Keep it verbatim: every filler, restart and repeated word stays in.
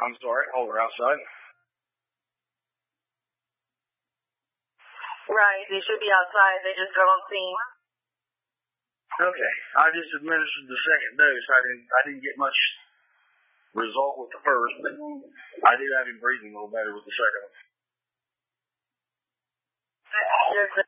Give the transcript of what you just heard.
I'm sorry, hold her outside. Right, they should be outside. They just got on scene. Okay, I just administered the second dose. I didn't, I didn't get much result with the first, but I do have him breathing a little better with the second one. Does the